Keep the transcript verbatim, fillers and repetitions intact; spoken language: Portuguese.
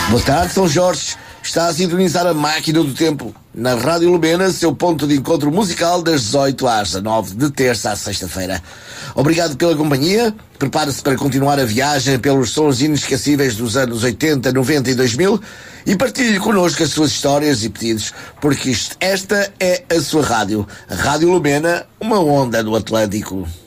Boa tarde, São Jorge. Está a sintonizar a máquina do tempo. Na Rádio Lumena, seu ponto de encontro musical das dezoito às dezanove, de terça à sexta-feira. Obrigado pela companhia. Prepare-se para continuar a viagem pelos sons inesquecíveis dos anos oitenta, noventa e dois mil e partilhe connosco as suas histórias e pedidos, porque isto, esta é a sua rádio. A Rádio Lumena, uma onda do Atlântico.